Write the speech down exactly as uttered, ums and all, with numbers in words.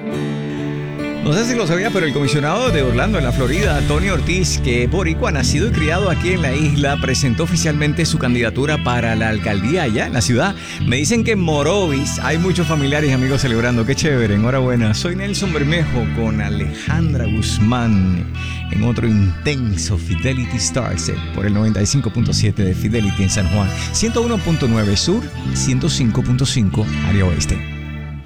No sé si lo sabía, pero el comisionado de Orlando, en la Florida, Tony Ortiz, que es boricua, nacido y criado aquí en la isla, presentó oficialmente su candidatura para la alcaldía allá en la ciudad. Me dicen que en Morovis hay muchos familiares y amigos celebrando. Qué chévere, enhorabuena. Soy Nelson Bermejo con Alejandra Guzmán en otro intenso Fidelity Stars por el noventa y cinco punto siete de Fidelity en San Juan, ciento uno punto nueve Sur, ciento cinco punto cinco Área Oeste.